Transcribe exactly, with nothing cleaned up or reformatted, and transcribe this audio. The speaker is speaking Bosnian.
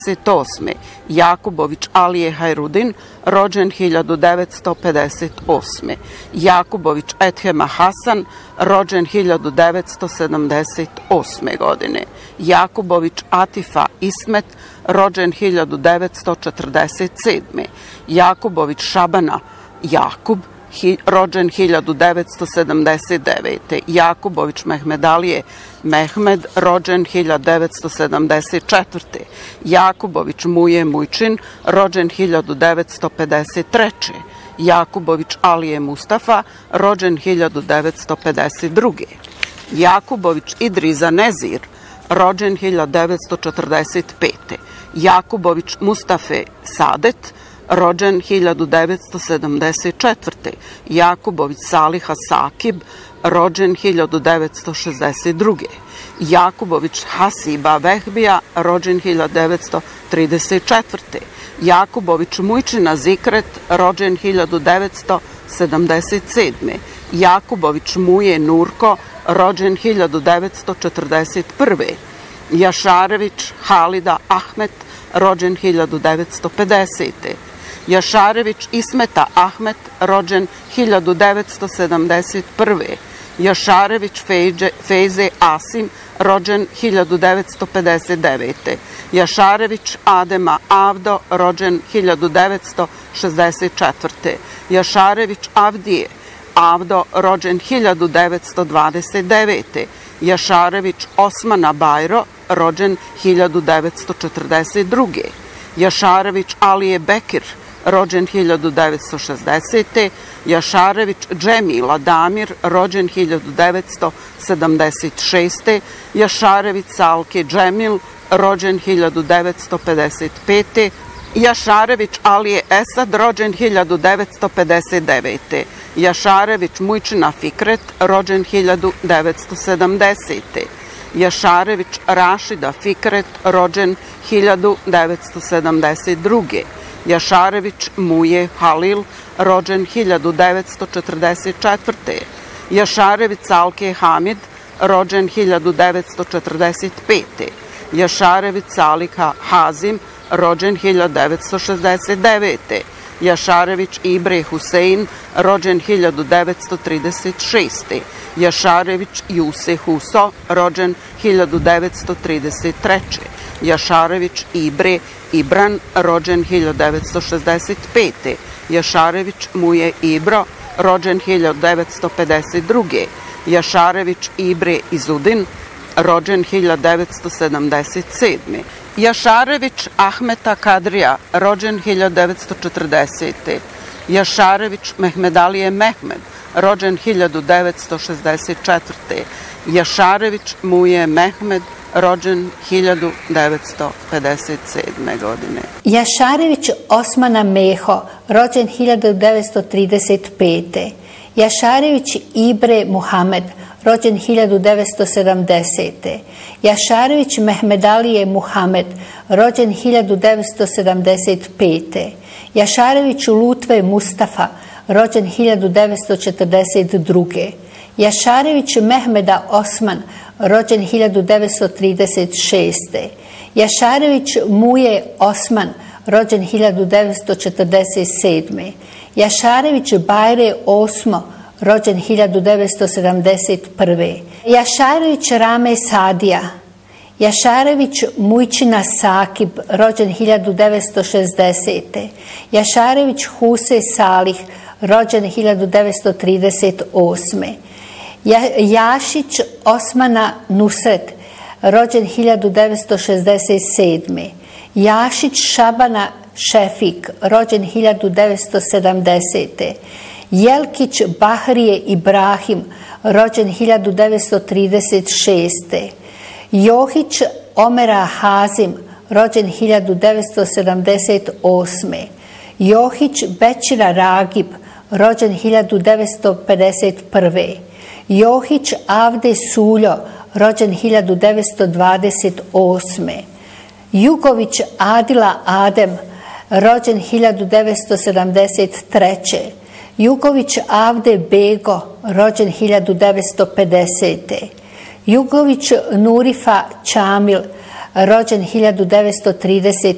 Jakubović Alije Hajrudin, rođen hiljadu devetsto pedeset osme. Jakubović Ethema Hasan, rođen hiljadu devetsto sedamdeset osme. godine. Jakubović Atifa Ismet, rođen hiljadu devetsto četrdeset sedme. Jakubović Šabana Jakub, Hi, rođen hiljadu devetsto sedamdeset devete. Jakubović Mehmedalije Mehmed, rođen hiljadu devetsto sedamdeset četvrte. Jakubović Muje Mujčin, rođen hiljadu devetsto pedeset treće. Jakubović Alije Mustafa, rođen hiljadu devetsto pedeset druge. Jakubović Idriza Nezir, rođen hiljadu devetsto četrdeset pete. Jakubović Mustafe Sadet, rođen hiljadu devetsto sedamdeset četvrte. Jakubović Saliha Sakib, rođen hiljadu devetsto šezdeset druge. Jakubović Hasiba Vehbija, rođen hiljadu devetsto trideset četvrte. Jakubović Mujčina Zikret, rođen hiljadu devetsto sedamdeset sedme. Jakubović Muje Nurko, rođen hiljadu devetsto četrdeset prve. Jašarević Halida Ahmet, rođen hiljadu devetsto pedesete. Jašarević Ismeta Ahmet, rođen hiljadu devetsto sedamdeset prve. Jašarević Fejze, Fejze Asim, rođen hiljadu devetsto pedeset devete. Jašarević Adema Avdo, rođen hiljadu devetsto šezdeset četvrte. Jašarević Avdije Avdo, rođen hiljadu devetsto dvadeset devete. Jašarević Osmana Bajro, rođen hiljadu devetsto četrdeset druge. Jašarević Alije Bekir, rođen hiljadu devetsto šezdesete. Jašarević Džemila Damir, rođen hiljadu devetsto sedamdeset šeste. Jašarević Salke Džemil, rođen hiljadu devetsto pedeset pete. Jašarević Alije Esad, rođen hiljadu devetsto pedeset devete. Jašarević Mujčina Fikret, rođen hiljadu devetsto sedamdesete. Jašarević Rašida Fikret, rođen hiljadu devetsto sedamdeset druge. Jašarević Muje Halil, rođen hiljadu devetsto četrdeset četvrte. Jašarević Salke Hamid, rođen hiljadu devetsto četrdeset pete. Jašarević Saliha Hazim, rođen hiljadu devetsto šezdeset devete. Jašarević Ibre Husein, rođen hiljadu devetsto trideset šeste. Jašarević Juse Huso, rođen hiljadu devetsto trideset treće. Jašarević Ibre Ibran, rođen hiljadu devetsto šezdeset pete. Jašarević Muje Ibro, rođen hiljadu devetsto pedeset druge. Jašarević Ibre Izudin, rođen hiljadu devetsto sedamdeset sedme. Jašarević Ahmeta Kadrija, rođen hiljadu devetsto četrdesete. Jašarević Mehmedalije Mehmed, rođen hiljadu devetsto šezdeset četvrte. Jašarević Muje Mehmed, rođen hiljadu devetsto pedeset sedme. godine. Jašarević Osmana Meho, rođen hiljadu devetsto trideset pete. Jašarević Ibre Muhamed, rođen hiljadu devetsto sedamdesete. Jašarević Mehmedalije Muhamed, rođen hiljadu devetsto sedamdeset pete. Jašarević Lutve Mustafa, rođen hiljadu devetsto četrdeset druge. Jašarević Mehmeda Osman, rođen hiljadu devetsto trideset šeste. Jašarević Muje Osman, rođen hiljadu devetsto četrdeset sedme. Jašarević Bajre Osmo, rođen hiljadu devetsto sedamdeset prve. Jašarević Rame Sadija. Jašarević Mujčina Sakib, rođen hiljadu devetsto šezdesete. Jašarević Huse Salih, rođen hiljadu devetsto trideset osme. Ja, Jašić Osmana Nusret, rođen hiljadu devetsto šezdeset sedme. Jašić Šabana Šefik, rođen hiljadu devetsto sedamdesete. Jelkić Bahrije Ibrahim, rođen hiljadu devetsto trideset šeste. Johić Omera Hazim, rođen hiljadu devetsto sedamdeset osme. Johić Bećira Ragib, rođen hiljadu devetsto pedeset prve. Johić Avde Suljo, rođen hiljadu devetsto dvadeset osme. Jugović Adila Adem, rođen hiljadu devetsto sedamdeset treće. Jugović Avde Bego, rođen hiljadu devetsto pedesete. Jugović Nurifa Čamil, rođen hiljadu devetsto trideset